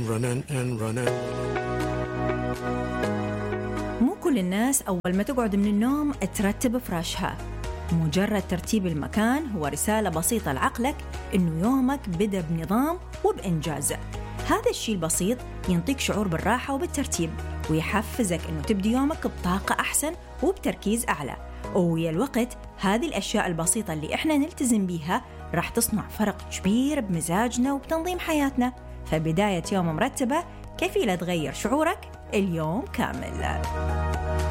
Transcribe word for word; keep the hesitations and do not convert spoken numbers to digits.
running and running. مو كل الناس أول ما تقعد من النوم ترتب فراشها. مجرد ترتيب المكان هو رسالة بسيطة لعقلك إنه يومك بدأ بنظام وبإنجاز. هذا الشيء البسيط ينطيك شعور بالراحة وبالترتيب، ويحفزك إنه تبدأ يومك بطاقة أحسن وبتركيز أعلى. ويا الوقت هذه الأشياء البسيطة اللي إحنا نلتزم بيها راح تصنع فرق كبير بمزاجنا وبتنظيم حياتنا. فبداية يوم مرتبة كفيلة تغير شعورك اليوم كامل.